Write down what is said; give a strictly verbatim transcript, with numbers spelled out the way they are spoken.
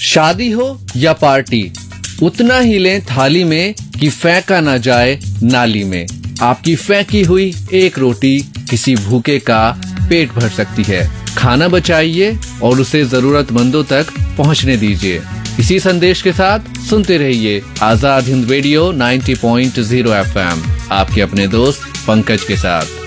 शादी हो या पार्टी, उतना ही लें थाली में कि फेंका ना जाए नाली में। आपकी फेंकी हुई एक रोटी किसी भूखे का पेट भर सकती है। खाना बचाइए और उसे जरूरतमंदों तक पहुंचने दीजिए। इसी संदेश के साथ सुनते रहिए आजाद हिंद रेडियो नब्बे पॉइंट शून्य एफ एम, आपके अपने दोस्त पंकज के साथ।